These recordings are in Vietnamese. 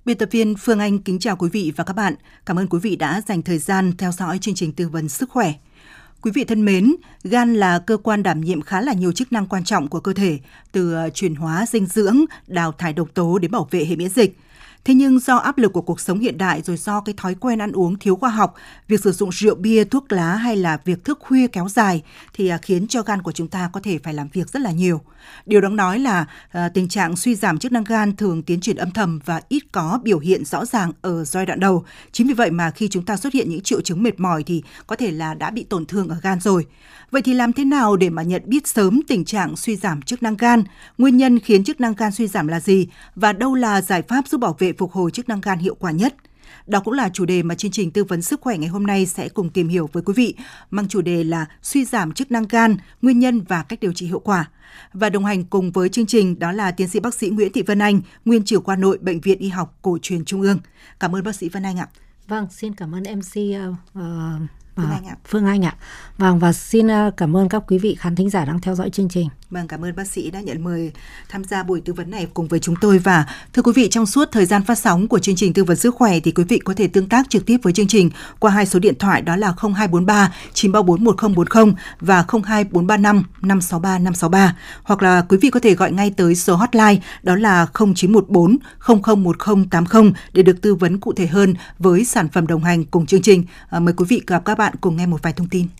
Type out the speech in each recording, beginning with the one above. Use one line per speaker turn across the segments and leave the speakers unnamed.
Biên tập viên Phương Anh kính chào quý vị và các bạn. Cảm ơn quý vị đã dành thời gian theo dõi chương trình tư vấn sức khỏe. Quý vị thân mến, gan là cơ quan đảm nhiệm khá là nhiều chức năng quan trọng của cơ thể, từ chuyển hóa dinh dưỡng, đào thải độc tố đến bảo vệ hệ miễn dịch. Thế nhưng do áp lực của cuộc sống hiện đại rồi do cái thói quen ăn uống thiếu khoa học, việc sử dụng rượu bia, thuốc lá hay là việc thức khuya kéo dài thì khiến cho gan của chúng ta có thể phải làm việc rất là nhiều. Điều đáng nói là tình trạng suy giảm chức năng gan thường tiến triển âm thầm và ít có biểu hiện rõ ràng ở giai đoạn đầu. Chính vì vậy mà khi chúng ta xuất hiện những triệu chứng mệt mỏi thì có thể là đã bị tổn thương ở gan rồi. Vậy thì làm thế nào để mà nhận biết sớm tình trạng suy giảm chức năng gan? Nguyên nhân khiến chức năng gan suy giảm là gì? Và đâu là giải pháp giúp bảo vệ phục hồi chức năng gan hiệu quả nhất? Đó cũng là chủ đề mà chương trình tư vấn sức khỏe ngày hôm nay sẽ cùng tìm hiểu với quý vị, mang chủ đề là suy giảm chức năng gan, nguyên nhân và cách điều trị hiệu quả. Và đồng hành cùng với chương trình đó là tiến sĩ bác sĩ Nguyễn Thị Vân Anh, nguyên trưởng khoa nội Bệnh viện Y học Cổ truyền Trung ương. Cảm ơn bác sĩ Vân Anh ạ.
Vâng, xin cảm ơn MC Phương Anh ạ. Vâng, và xin cảm ơn các quý vị khán thính giả đang theo dõi chương trình.
Vâng, cảm ơn bác sĩ đã nhận mời tham gia buổi tư vấn này cùng với chúng tôi. Và thưa quý vị, trong suốt thời gian phát sóng của chương trình tư vấn sức khỏe thì quý vị có thể tương tác trực tiếp với chương trình qua hai số điện thoại đó là 0243 934 1040 và 02435 563 563. Hoặc là quý vị có thể gọi ngay tới số hotline đó là 0914 001080 để được tư vấn cụ thể hơn với sản phẩm đồng hành cùng chương trình. Mời quý vị gặp các bạn cùng nghe một vài thông tin.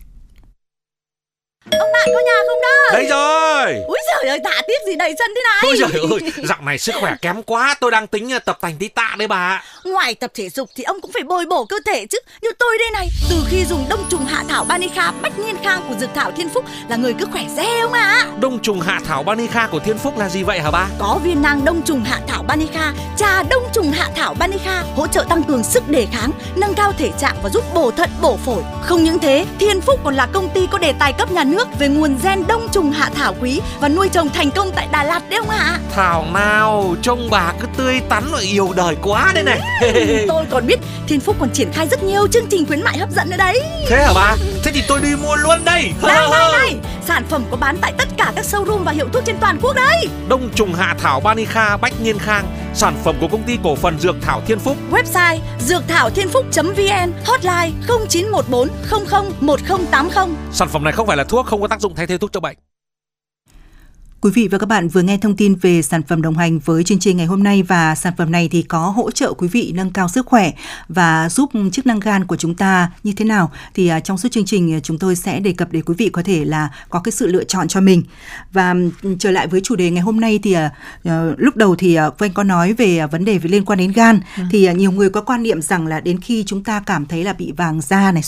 Ông bạn có nhà không đó?
Đấy rồi.
Úi giời ơi, tạ tiếc gì đầy chân thế này.
Ôi giời ơi, dạo này sức khỏe kém quá. Tôi đang tính tập tành tí tạ đấy bà.
Ngoài tập thể dục thì ông cũng phải bồi bổ cơ thể chứ. Như tôi đây này, từ khi dùng đông trùng hạ thảo Banica Bách Niên Khang của Dược Thảo Thiên Phúc là người cứ khỏe re ông ạ.
Đông trùng hạ thảo Banica của Thiên Phúc là gì vậy hả ba?
Có viên nang đông trùng hạ thảo Banica, trà đông trùng hạ thảo Banica hỗ trợ tăng cường sức đề kháng, nâng cao thể trạng và giúp bổ thận bổ phổi. Không những thế, Thiên Phúc còn là công ty có đề tài cấp nhà nước về nguồn gen đông trùng hạ thảo quý và nuôi trồng thành công tại Đà Lạt đấy ông ạ.
Thảo nào, trông bà cứ tươi tắn và yêu đời quá đây này.
Tôi còn biết Thiên Phúc còn triển khai rất nhiều chương trình khuyến mại hấp dẫn nữa đấy.
Thế hả bà? Thế thì tôi đi mua luôn đây.
Này, sản phẩm có bán tại tất cả các showroom và hiệu thuốc trên toàn quốc đấy.
Đông trùng hạ thảo Banica Bách Niên Khang, sản phẩm của công ty cổ phần Dược Thảo Thiên Phúc.
Website dượcthảo.thiên phúc.vn, hotline 0914 001080.
Sản phẩm này không phải là thuốc, không có tác dụng thay thế thuốc chữa bệnh.
Quý vị và các bạn vừa nghe thông tin về sản phẩm đồng hành với chương trình ngày hôm nay, và sản phẩm này thì có hỗ trợ quý vị nâng cao sức khỏe và giúp chức năng gan của chúng ta như thế nào thì trong suốt chương trình chúng tôi sẽ đề cập để quý vị có thể là có cái sự lựa chọn cho mình. Và trở lại với chủ đề ngày hôm nay thì lúc đầu thì Vân có nói về vấn đề liên quan đến gan. Thì nhiều người có quan niệm rằng là đến khi chúng ta cảm thấy là bị vàng da này,